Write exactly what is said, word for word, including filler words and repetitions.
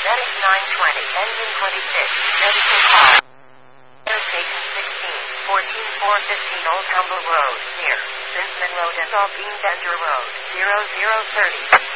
Medic nine twenty, engine twenty-six, medical call. Air station sixteen, fourteen four fifteen Old Humble Road, near Cinnamon Road and Alpine Bender Road, zero zero thirty.